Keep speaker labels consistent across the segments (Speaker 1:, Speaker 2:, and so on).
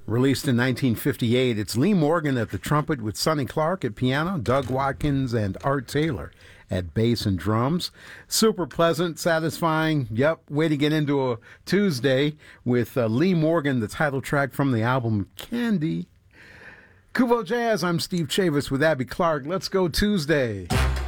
Speaker 1: Released in 1958, it's Lee Morgan at the trumpet with Sonny Clark at piano, Doug Watkins and Art Taylor at bass and drums. Super pleasant, satisfying. Yep, way to get into a Tuesday with Lee Morgan, the title track from the album Candy. Kuvo Jazz, I'm Steve Chavis with Abby Clark. Let's go Tuesday.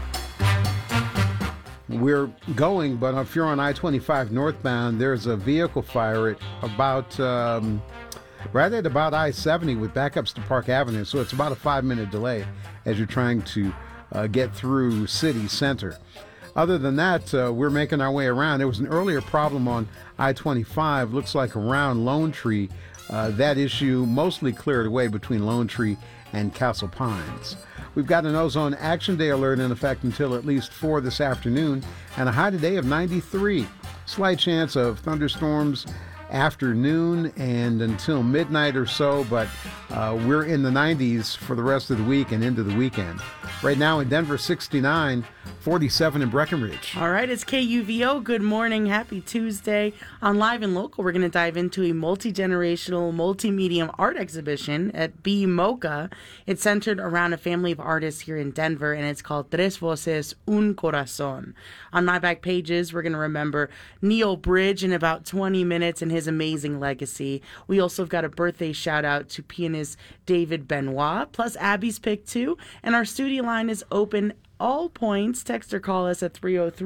Speaker 1: We're going, but if you're on I-25 northbound, there's a vehicle fire at about... right at about I-70 with backups to Park Avenue, so it's about a 5-minute delay as you're trying to get through city center. Other than that, we're making our way around. There was an earlier problem on I-25, looks like around Lone Tree. That issue mostly cleared away between Lone Tree and Castle Pines. We've got an ozone action day alert in effect until at least 4 this afternoon, and a high today of 93. Slight chance of thunderstorms afternoon and until midnight or so, but we're in the 90s for the rest of the week and into the weekend. Right now in Denver, 69, 47 in Breckenridge.
Speaker 2: All right, it's KUVO. Good morning. Happy Tuesday. On Live and Local, we're going to dive into a multi-generational, multi-medium art exhibition at BMOCA. It's centered around a family of artists here in Denver, and it's called Tres Voces, Un Corazón. On my back pages, we're going to remember Neil Bridge in about 20 minutes and his amazing legacy. We also have got a birthday shout-out to pianist David Benoit, plus Abby's pick, too. And our studio line is open all points. Text or call us at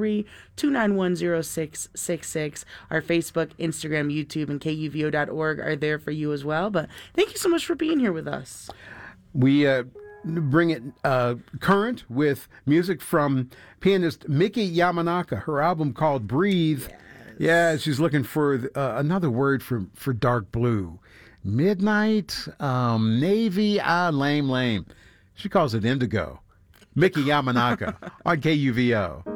Speaker 2: 303-291-0666. Our Facebook, Instagram, YouTube, and KUVO.org are there for you as well. But thank you so much for being here with us.
Speaker 1: We bring it current with music from pianist Miki Yamanaka, her album called Breathe.
Speaker 2: Yes.
Speaker 1: Yeah, she's looking for another word for dark blue. Midnight, navy, lame. She calls it indigo. Miki Yamanaka on KUVO.